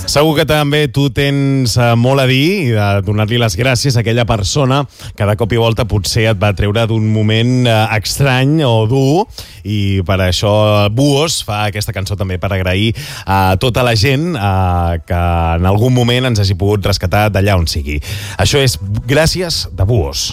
Segur que també tu tens molt a dir i de donar-li les gràcies a aquella persona que de cop i volta potser et va treure d'un moment estrany o dur, i per això Buos fa aquesta cançó també per agrair a tota la gent que en algun moment ens hagi pogut rescatar d'allà on sigui. Això és Gràcies de Buos.